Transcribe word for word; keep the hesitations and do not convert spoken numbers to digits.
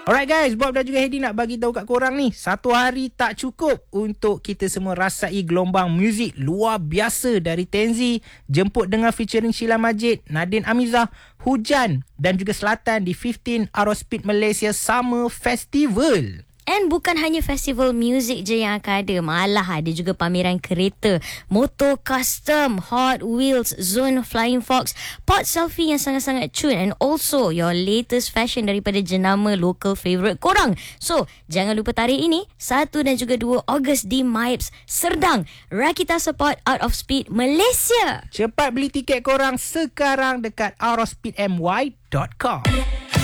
Alright guys, Bob dan juga Hedi nak bagi tahu kat korang ni, satu hari tak cukup untuk kita semua rasai gelombang muzik luar biasa dari Tenzi, Jemput Dengar featuring Sheila Majid, Nadine Amizah, Hujan dan juga Selatan di fifteen Aerospeed Malaysia Summer Festival. And bukan hanya festival muzik je yang akan ada, malah ada juga pameran kereta, motor custom, Hot Wheels, Zone Flying Fox, pot selfie yang sangat-sangat cun, and also your latest fashion daripada jenama local favourite korang. So, jangan lupa tarikh ini, satu dan juga dua Ogos di MIPS Serdang. Rakita support Out of Speed Malaysia. Cepat beli tiket korang sekarang dekat aerospeed m y dot com.